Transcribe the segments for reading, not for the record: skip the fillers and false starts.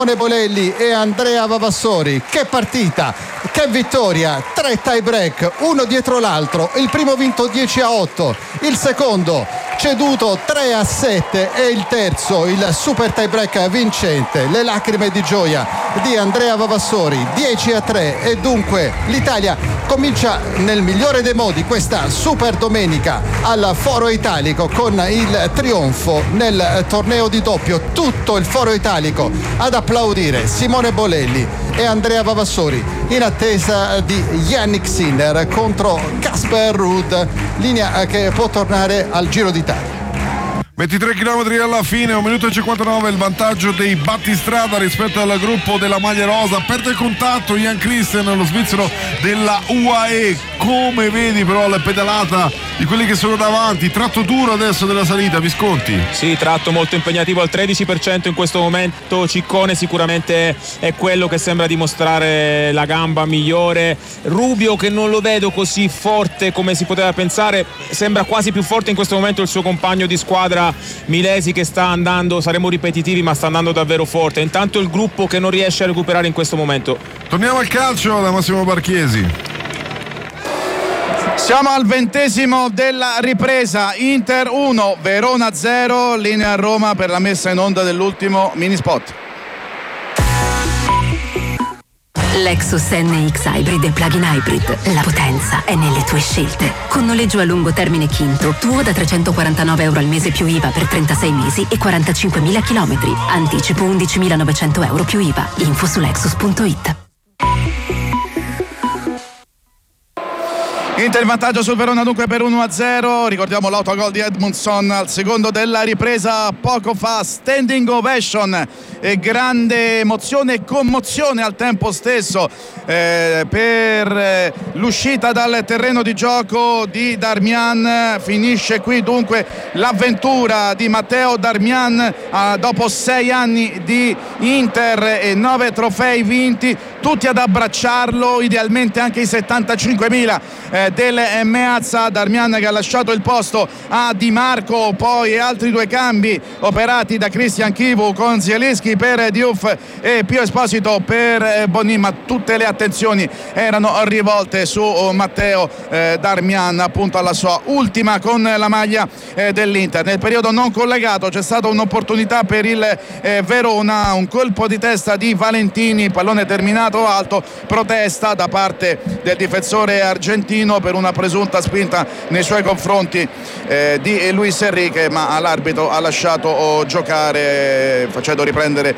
Bolelli e Andrea Vavassori. Che partita, che vittoria, 3 tie break uno dietro l'altro. Il primo vinto 10-8, il secondo ceduto 3-7 e il terzo il super tie break vincente. Le lacrime di gioia di Andrea Vavassori, 10-3, e dunque l'Italia comincia nel migliore dei modi questa super domenica al Foro Italico con il trionfo nel torneo di doppio. Tutto il Foro Italico ad applaudire Simone Bolelli e Andrea Vavassori in attesa di Yannick Sinner contro Casper Ruud, linea che può tornare al Giro d'Italia. 23 km alla fine, 1 minuto e 59 il vantaggio dei battistrada rispetto al gruppo della maglia rosa. Perde il contatto Jan Christen, lo svizzero della UAE. Come vedi però la pedalata di quelli che sono davanti, tratto duro adesso della salita, Visconti? Sì, tratto molto impegnativo al 13% in questo momento. Ciccone sicuramente è quello che sembra dimostrare la gamba migliore. Rubio, che non lo vedo così forte come si poteva pensare, sembra quasi più forte in questo momento il suo compagno di squadra Milesi, che sta andando, saremo ripetitivi, ma sta andando davvero forte. Intanto il gruppo che non riesce a recuperare in questo momento. Torniamo al calcio da Massimo Barchiesi. Siamo al 20° della ripresa. Inter 1, Verona 0, linea a Roma per la messa in onda dell'ultimo mini spot. Lexus NX Hybrid e Plug-in Hybrid. La potenza è nelle tue scelte. Con noleggio a lungo termine Quinto, tuo da €349 al mese più IVA per 36 mesi e 45.000 chilometri. Anticipo €11.900 più IVA. Info su Lexus.it. Inter in vantaggio sul Verona dunque per 1-0. Ricordiamo l'autogol di Edmundson al secondo della ripresa poco fa. Standing ovation e grande emozione e commozione al tempo stesso per l'uscita dal terreno di gioco di Darmian. Finisce qui dunque l'avventura di Matteo Darmian dopo 6 anni di Inter e 9 trofei vinti, tutti ad abbracciarlo, idealmente anche i 75.000 del Meazza. Darmian che ha lasciato il posto a Di Marco, poi altri 2 cambi operati da Christian Chivu con Zielinski per Diouf e Pio Esposito per Bonni, ma tutte le attenzioni erano rivolte su Matteo Darmian, appunto alla sua ultima con la maglia dell'Inter. Nel periodo non collegato c'è stata un'opportunità per il Verona, un colpo di testa di Valentini, pallone terminato alto, protesta da parte del difensore argentino per una presunta spinta nei suoi confronti di Luis Enrique, ma l'arbitro ha lasciato giocare facendo riprendere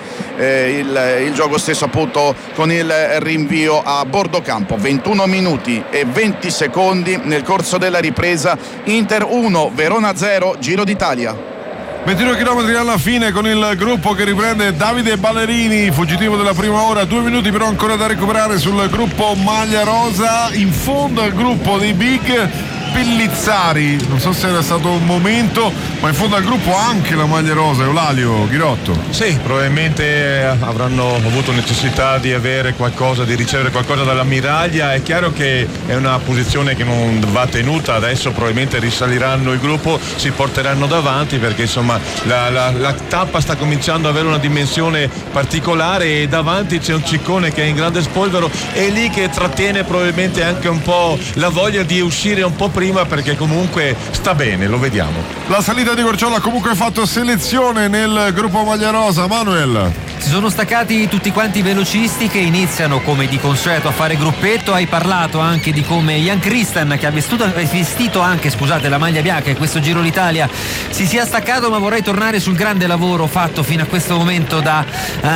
il gioco stesso, appunto con il rinvio a bordo campo. 21 minuti e 20 secondi nel corso della ripresa. Inter 1, Verona 0, Giro d'Italia. 22 km alla fine con il gruppo che riprende Davide Ballerini, fuggitivo della prima ora. 2 minuti però ancora da recuperare sul gruppo maglia rosa. In fondo al gruppo dei big Pellizzari, non so se era stato un momento, ma in fondo al gruppo anche la maglia rosa. Eulalio Ghirotto. Sì, probabilmente avranno avuto necessità di avere qualcosa, di ricevere qualcosa dall'ammiraglia. È chiaro che è una posizione che non va tenuta, adesso probabilmente risaliranno il gruppo, si porteranno davanti perché insomma la tappa sta cominciando ad avere una dimensione particolare e davanti c'è un Ciccone che è in grande spolvero, e lì che trattiene probabilmente anche un po' la voglia di uscire un po' prima, perché comunque sta bene, lo vediamo. La salita di Gorciola ha comunque fatto selezione nel gruppo maglia rosa. Manuel. Si sono staccati tutti quanti i velocisti che iniziano come di consueto a fare gruppetto. Hai parlato anche di come Jan Christen, che ha vestito anche la maglia bianca in questo Giro d'Italia, si sia staccato, ma vorrei tornare sul grande lavoro fatto fino a questo momento da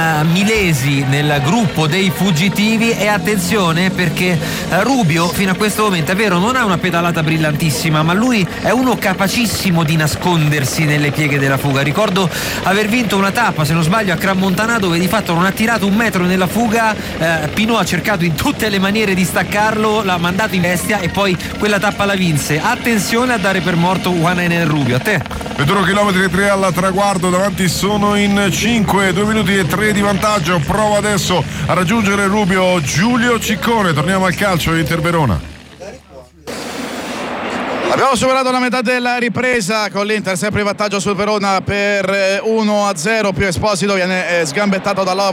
Milesi nel gruppo dei fuggitivi. E attenzione perché Rubio fino a questo momento, è vero, non ha una pedalata brillantissima, ma lui è uno capacissimo di nascondersi nelle pieghe della fuga. Ricordo aver vinto una tappa, se non sbaglio, a Crans-Montana, dove di fatto non ha tirato 1 metro nella fuga. Pinot ha cercato in tutte le maniere di staccarlo, l'ha mandato in bestia e poi quella tappa la vinse. Attenzione a dare per morto Juan Enel Rubio. A te. 21 km e 3 al traguardo, davanti sono in 5, 2 minuti e 3 di vantaggio. Prova adesso a raggiungere Rubio Giulio Ciccone. Torniamo al calcio, Inter Verona. Abbiamo superato la metà della ripresa con l'Inter sempre in vantaggio sul Verona per 1-0. Pio Esposito viene sgambettato da